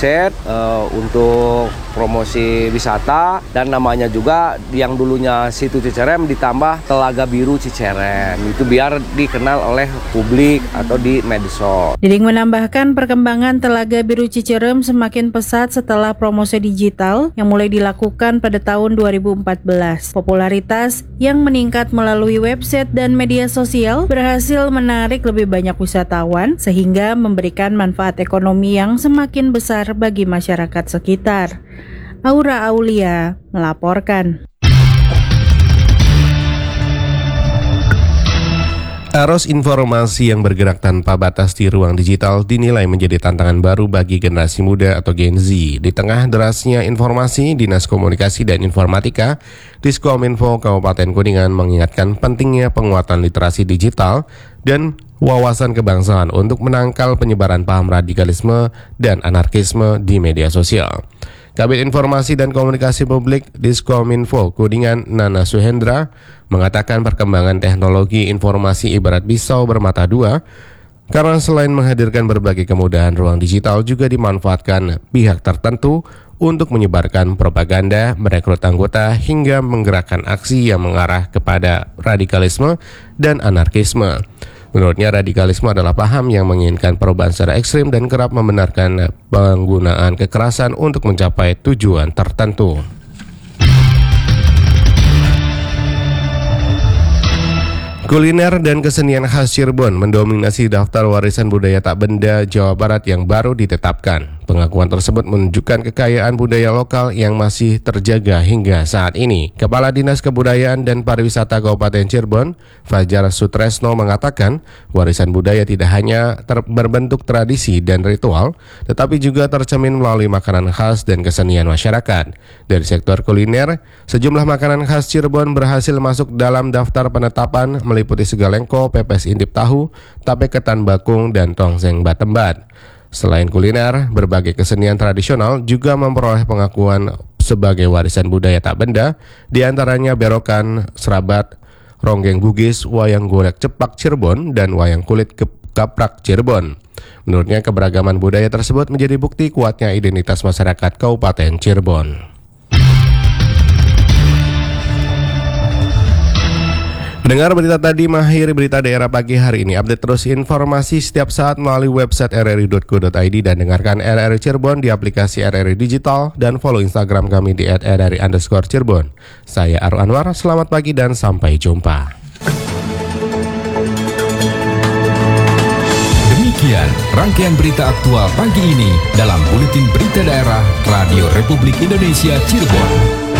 website untuk promosi wisata, dan namanya juga yang dulunya Situ Cicerem ditambah Telaga Biru Cicerem. Itu biar dikenal oleh publik atau di medsos. Diding menambahkan perkembangan Telaga Biru Cicerem semakin pesat setelah promosi digital yang mulai dilakukan pada tahun 2014. Popularitas yang meningkat melalui website dan media sosial berhasil menarik lebih banyak wisatawan sehingga memberikan manfaat ekonomi yang semakin besar bagi masyarakat sekitar. Aura Aulia melaporkan. Arus informasi yang bergerak tanpa batas di ruang digital dinilai menjadi tantangan baru bagi generasi muda atau Gen Z. Di tengah derasnya informasi, Dinas Komunikasi dan Informatika Diskominfo Kabupaten Kuningan mengingatkan pentingnya penguatan literasi digital dan wawasan kebangsaan untuk menangkal penyebaran paham radikalisme dan anarkisme di media sosial. Kabid Informasi dan Komunikasi Publik Diskominfo Kuningan Nana Suhendra mengatakan perkembangan teknologi informasi ibarat pisau bermata dua, karena selain menghadirkan berbagai kemudahan, ruang digital juga dimanfaatkan pihak tertentu untuk menyebarkan propaganda, merekrut anggota, hingga menggerakkan aksi yang mengarah kepada radikalisme dan anarkisme. Menurutnya, radikalisme adalah paham yang menginginkan perubahan secara ekstrim dan kerap membenarkan penggunaan kekerasan untuk mencapai tujuan tertentu. Kuliner dan kesenian khas Cirebon mendominasi daftar warisan budaya tak benda Jawa Barat yang baru ditetapkan. Pengakuan tersebut menunjukkan kekayaan budaya lokal yang masih terjaga hingga saat ini. Kepala Dinas Kebudayaan dan Pariwisata Kabupaten Cirebon, Fajar Sutresno, mengatakan warisan budaya tidak hanya berbentuk tradisi dan ritual, tetapi juga tercermin melalui makanan khas dan kesenian masyarakat. Dari sektor kuliner, sejumlah makanan khas Cirebon berhasil masuk dalam daftar penetapan meliputi segalengko, pepes intip tahu, tape ketan bakung, dan tongseng batembat. Selain kuliner, berbagai kesenian tradisional juga memperoleh pengakuan sebagai warisan budaya tak benda, diantaranya berokan, serabat, ronggeng Bugis, wayang golek cepak Cirebon, dan wayang kulit kaprak Cirebon. Menurutnya, keberagaman budaya tersebut menjadi bukti kuatnya identitas masyarakat Kabupaten Cirebon. Pendengar, berita tadi mengakhiri berita daerah pagi hari ini. Update terus informasi setiap saat melalui website rri.co.id dan dengarkan RRI Cirebon di aplikasi RRI Digital dan follow Instagram kami di @rri_Cirebon. Saya Aru Anwar, selamat pagi dan sampai jumpa. Demikian rangkaian berita aktual pagi ini dalam Buletin Berita Daerah Radio Republik Indonesia Cirebon.